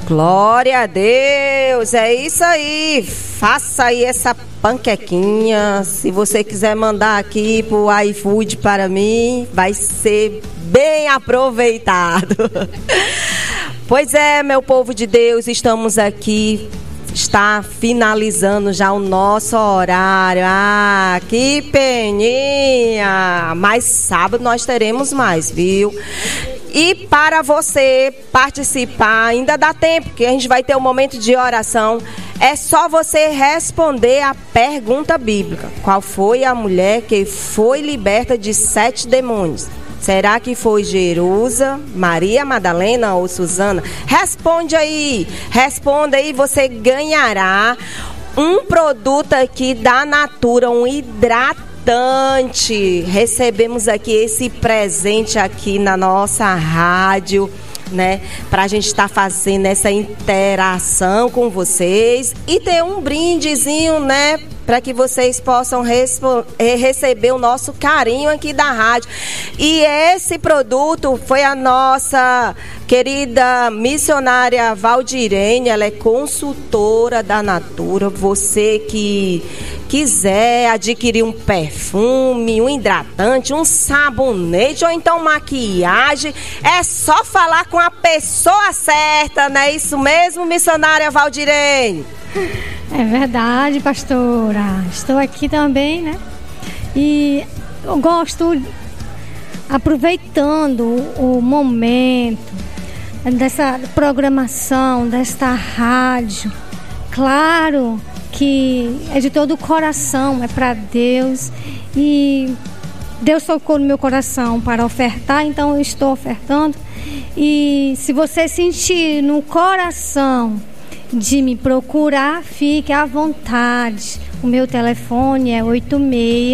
Glória a Deus, é isso aí. Faça aí essa panquequinha. Se você quiser mandar aqui pro iFood para mim, vai ser bem aproveitado. Pois é, meu povo de Deus, estamos aqui. Está finalizando já o nosso horário. Ah, que peninha! Mas sábado nós teremos mais, viu? E para você participar, ainda dá tempo, que a gente vai ter um momento de oração. É só você responder a pergunta bíblica. Qual foi a mulher que foi liberta de 7 demônios? Será que foi Jerusa, Maria Madalena ou Susana? Responda aí, você ganhará um produto aqui da Natura, um hidratante. Recebemos aqui esse presente aqui na nossa rádio, né? Pra gente estar fazendo essa interação com vocês e ter um brindezinho, né? Para que vocês possam receber o nosso carinho aqui da rádio. E esse produto foi a nossa querida missionária Valdirene, ela é consultora da Natura. Você que quiser adquirir um perfume, um hidratante, um sabonete ou então maquiagem, é só falar com a pessoa certa, não é isso mesmo, missionária Valdirene? É verdade, pastora. Estou aqui também, né? E eu gosto, aproveitando o momento dessa programação, desta rádio. Claro que é de todo o coração, é para Deus. E Deus tocou no meu coração para ofertar, então eu estou ofertando. E se você sentir no coração de me procurar, fique à vontade. O meu telefone é 86